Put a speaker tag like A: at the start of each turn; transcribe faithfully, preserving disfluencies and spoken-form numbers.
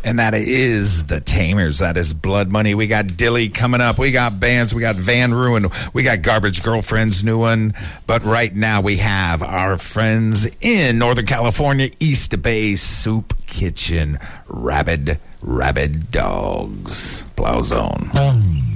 A: And that is the Tamers. That is Blood Money. We got Dilly coming up. We got bands. We got Van Ruin. We got Garbage Girlfriend's new one. But right now we have our friends in Northern California, East Bay Soup Kitchen. Rabid, Rabid Dogs. Plow Zone.